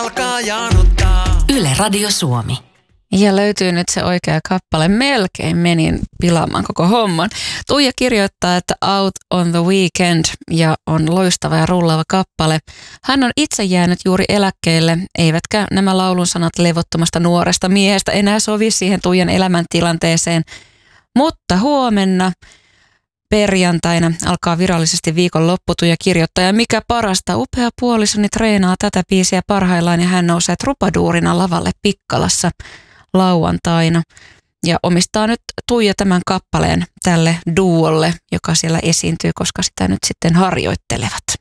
Alkaa janottaa. Yle Radio Suomi. Ja löytyy nyt se oikea kappale. Melkein menin pilaamaan koko homman. Tuija kirjoittaa, että Out on the Weekend ja on loistava ja rullaava kappale. Hän on itse jäänyt juuri eläkkeelle, eivätkä nämä laulun sanat levottomasta nuoresta miehestä enää sovi siihen Tuijan elämäntilanteeseen. Mutta huomenna perjantaina alkaa virallisesti viikonloppu. Tuija kirjoittaa, ja mikä parasta, upea puolisoni treenaa tätä biisiä parhaillaan ja hän nousee trupaduurina lavalle Pikkalassa lauantaina. Ja omistaa nyt Tuija tämän kappaleen tälle duolle, joka siellä esiintyy, koska sitä nyt sitten harjoittelevat.